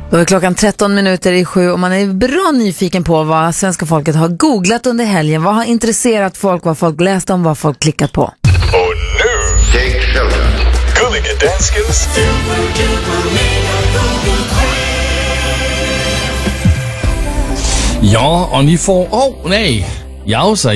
Då är klockan 13:13 och man är bra nyfiken på vad svenska folket har googlat under helgen. Vad har intresserat folk, vad folk läst om, vad folk klickat på. Och nu, Take shelter. Gullige Danskens Ja, och ni får... nej. Jausa.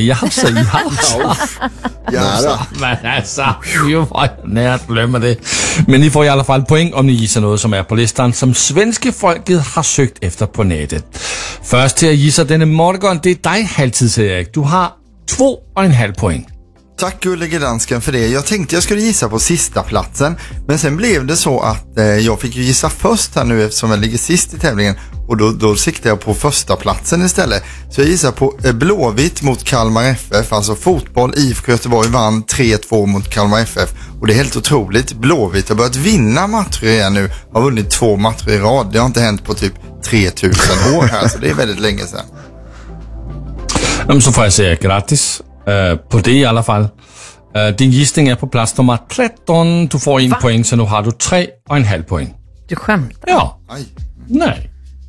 Nära. Men alltså, ju var nära att glömma det. Men ni får i alla fall poäng om ni gissar något som är på listan som svenska folket har sökt efter på nätet. Först till att gissa denne morgon, det är dig, Halvtids-Erik. Du har 2,5 poäng. Tack Gullige Dansken för det. Jag tänkte jag skulle gissa på sista platsen, men sen blev det så att jag fick ju gissa först här nu eftersom jag ligger sist i tävlingen, och då siktade jag på första platsen istället. Så jag gissar på Blåvitt mot Kalmar FF, alltså fotboll. IFK Göteborg vann 3-2 mot Kalmar FF, och det är helt otroligt. Blåvitt har börjat vinna matcher igen nu, har vunnit 2 matcher i rad. Det har inte hänt på typ 3000 år här, så det är väldigt länge sedan. Så får jag säga grattis på det i alla fall. Din gissning är på plats nummer 13. Du får 1 poäng, så nu har du 3,5 poäng. Du skämtar? Ja. Aj. Nej.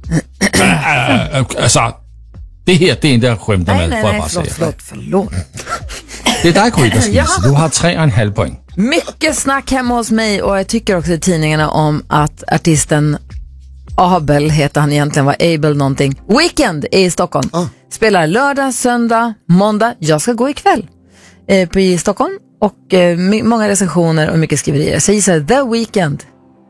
Alltså, det här, det är inte jag skämtar med, får jag bara säga. Förlåt. Det är dig, Krydders. Du har 3,5 poäng. Mycket snack hemma hos mig, och jag tycker också i tidningarna om att artisten Abel, heter han egentligen, var Abel någonting. Weekend är i Stockholm. Spelar lördag, söndag, måndag. Jag ska gå ikväll i Stockholm, och många recensioner och mycket skriverier. Så jag gissar The Weekend.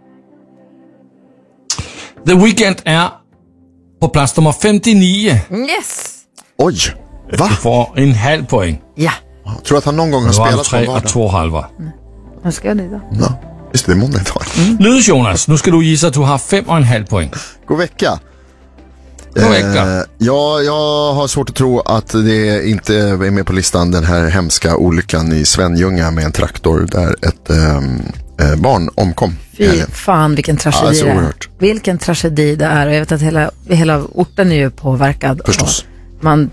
The Weekend är på plats nummer 59. Yes! Oj, va? Du får 1,5 poäng. Ja. Jag tror att han någon gång har Du har spelat på 3 vardag. och 2,5. Vad ska jag det då? Ja, just det är måndag idag. Lydes Jonas, nu ska du gissa att du har 5,5 poäng. God vecka. God vecka. Ja, jag har svårt att tro att det inte är med på listan, den här hemska olyckan i Svenljunga med en traktor där ett barn omkom. Fy fan, vilken tragedi så det är. oerhört. Vilken tragedi det är. Och jag vet att hela orten är ju påverkad. Förstås. Man,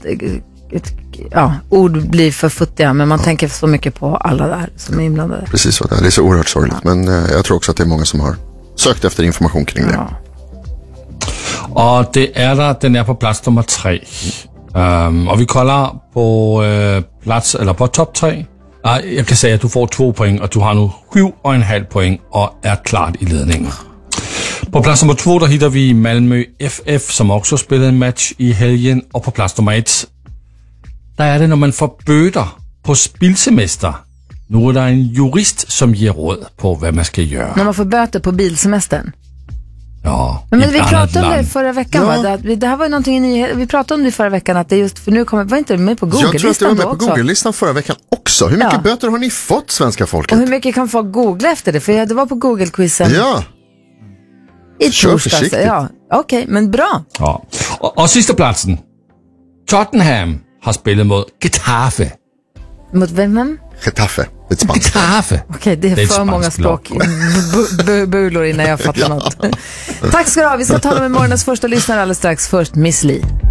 ord blir för futtiga, men man tänker så mycket på alla där som är inblandade. Precis så, det är så oerhört sorgligt. Men jag tror också att det är många som har sökt efter information kring det. Ja. Och det är där, den är på plats nummer 3. Och vi kollar på plats, eller på topp 3. Jag kan säga att du får 2 poäng, och du har nu 7,5 poäng och är klart i ledningen. På plats nummer 2 där hittar vi Malmö FF, som också spelade en match i helgen. Och på plats nummer 1, där är det när man får böter på spilsemester. Nu är det en jurist som ger råd på vad man ska göra. När man får böter på bilsemestern. Ja, Men vi pratade om det förra veckan, va? Det här var ju någonting vi pratade om det förra veckan, att det just för nu var inte med på Google-listan. Jag tror att det var med på också. Google-listan förra veckan också. Hur mycket böter har ni fått, svenska folket? Och hur mycket kan folk googla efter det? För det var på Google-quizen. Ja. I Kör torsdags. försiktigt. Ja, okej, men bra. Ja. Och sista platsen. Tottenham har spelat mot Getafe. Mot vem? Getafe, det är ett spanskt. Getafe. Okej, det är ett för många spanskt lag. språk. Bulor innan jag fattar något. Tack ska du ha. Vi ska tala med morgonens första lyssnare alldeles strax. Först Miss Li.